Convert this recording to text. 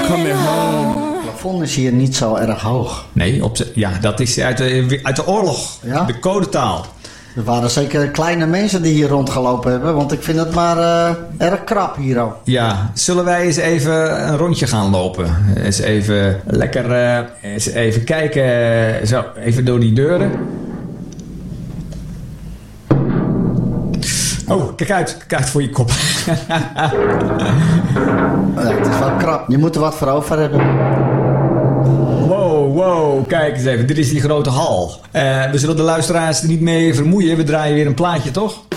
coming home. Het plafond is hier niet zo erg hoog. Nee, dat is uit de oorlog. Ja? De codetaal. Er waren zeker kleine mensen die hier rondgelopen hebben. Want ik vind het maar erg krap hier ook. Ja, zullen wij eens even een rondje gaan lopen? Eens even lekker eens even kijken. Zo, even door die deuren. Oh, kijk uit voor je kop. Ja, het is wel krap. Je moet er wat voor over hebben. Wow, kijk eens even. Dit is die grote hal. We zullen de luisteraars er niet mee vermoeien. We draaien weer een plaatje, toch?